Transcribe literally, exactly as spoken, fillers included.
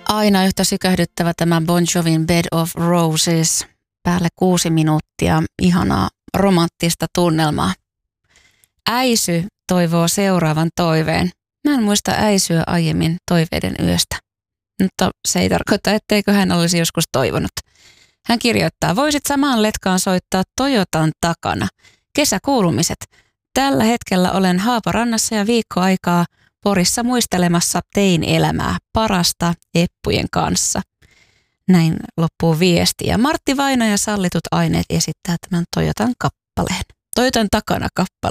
Aina yhtä sykähdyttävä tämä Bon Jovin Bed of Roses. Päälle kuusi minuuttia ihanaa romanttista tunnelmaa. Äisy toivoo seuraavan toiveen. Mä en muista äisyä aiemmin toiveiden yöstä. Mutta se ei tarkoita, etteikö hän olisi joskus toivonut. Hän kirjoittaa, voisit samaan letkaan soittaa Toyotan takana. Kesäkuulumiset. Tällä hetkellä olen Haaparannassa ja viikko aikaa Porissa muistelemassa tein elämää parasta eppujen kanssa. Näin loppuu viesti. Ja Martti Vaino ja Sallitut aineet esittää tämän Toyotan kappaleen. Toyotan takana kappale.